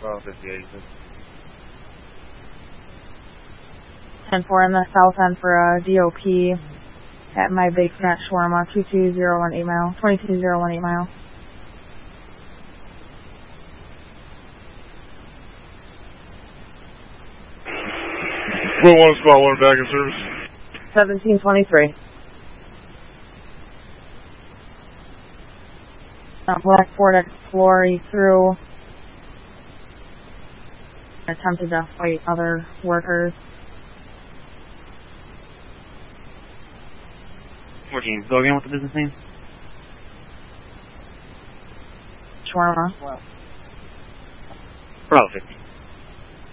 Bravo 58. 10-4 in the south end for DOP at My Big Fat Shawarma, 22018 mile, 22018 mile. Split 1, spot 1, back in service. 1723. Black Ford Explorer through. Attempted to fight other workers. 14. Go again with the business name? Shawarma. Bravo 50.